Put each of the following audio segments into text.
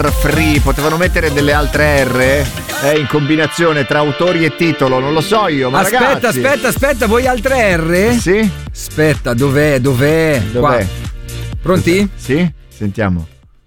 free, potevano mettere delle altre R in combinazione tra autori e titolo, non lo so io, ma aspetta, vuoi altre R? Sì? Aspetta, dov'è? Qua. Pronti? Sì? Sentiamo.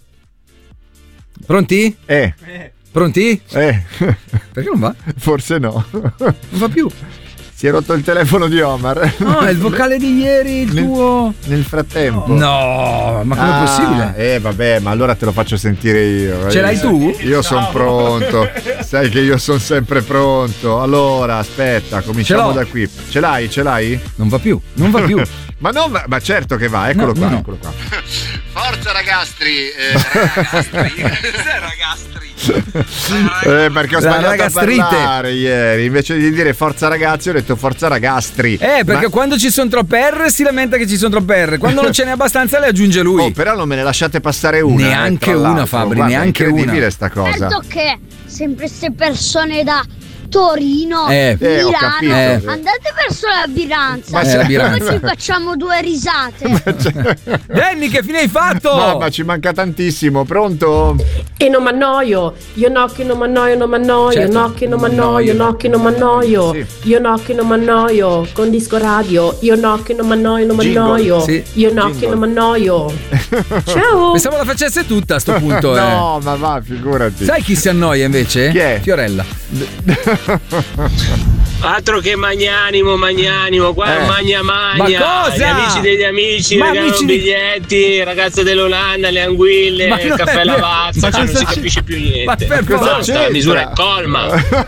Pronti? Pronti? Perché non va? Forse no. Non va più. Si è rotto il telefono di Omar. No, è il vocale di ieri, il tuo. Nel frattempo. No, ma com'è possibile? Vabbè, ma allora te lo faccio sentire io. Ce l'hai tu? Io sono pronto. Sai che io sono sempre pronto. Allora, aspetta, cominciamo da qui. Ce l'hai? Non va più. Ma no, ma certo che va, eccolo qua. Forza ragastri. Cos'è ragastri? Perché ho sbagliato a parlare ieri. Invece di dire forza ragazzi ho detto forza ragastri. Perché quando ci sono troppe R si lamenta che ci sono troppe R. Quando non ce n'è abbastanza le aggiunge lui. Però non me ne lasciate passare una. Neanche una, Fabri. Guarda, neanche è incredibile una. sta cosa. Certo che sempre queste persone da Torino, ho capito. andate verso la Biranza. Noi ci facciamo 2 risate. Danny, che fine hai fatto? Ma ci manca tantissimo. Pronto? E non m'annoio. Io no che non m'annoio. Certo. No che non m'annoio. Sì. Io no che non m'annoio. Con disco radio. Io no che non m'annoio. Sì. Io no che non m'annoio. Ciao. Pensavo la facesse tutta a sto punto. No, ma va, figurati. Sai chi si annoia invece? Chi è? Fiorella. Altro che magnanimo, qua magna. Ma cosa? Gli amici degli amici, Ma regalano amici biglietti, il ragazzo dell'Olanda, le anguille, Ma il non caffè è lavazza, vero. non si capisce più niente. Ma per favore. Basta, la misura è colma.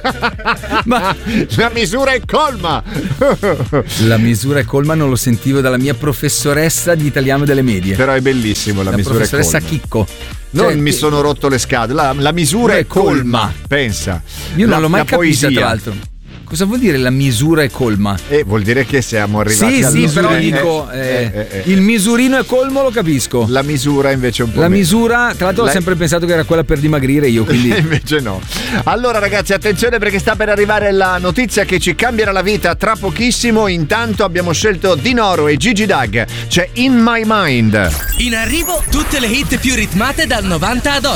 La misura è colma. La misura è colma, non lo sentivo dalla mia professoressa di italiano delle medie. Però è bellissimo, la misura è colma. Professoressa Chicco. Non mi sono rotto le scatole. La misura è colma. Pensa. Io non l'ho mai capita, poesia. tra l'altro. Cosa vuol dire la misura è colma? Vuol dire che siamo arrivati Sì, però dico il misurino è colmo, lo capisco. La misura invece è un po' La meno. misura, tra l'altro ho sempre pensato che era quella per dimagrire io, quindi invece no. Allora ragazzi, attenzione perché sta per arrivare la notizia che ci cambierà la vita tra pochissimo. Intanto abbiamo scelto Dinoro e Gigi Dag. C'è In My Mind. In arrivo tutte le hit più ritmate dal 90 ad oggi.